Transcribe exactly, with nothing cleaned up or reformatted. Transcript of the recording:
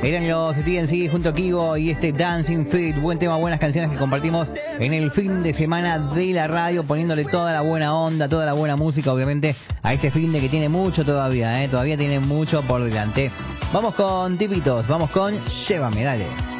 Eran los T N C junto a Kigo y este Dancing Feet. Buen tema, buenas canciones que compartimos en el fin de semana de la radio, poniéndole toda la buena onda, toda la buena música, obviamente, a este fin de que tiene mucho todavía, ¿eh? Todavía tiene mucho por delante. Vamos con tipitos, vamos con Llévame, dale.